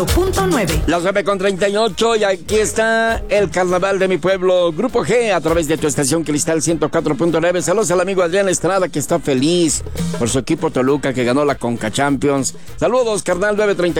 9. Las 9:38 y aquí está el carnaval de mi pueblo, Grupo G, a través de tu estación Cristal 104.9. Saludos al amigo Adrián Estrada, que está feliz por su equipo Toluca, que ganó la Conca Champions. Saludos, carnal, 9:39.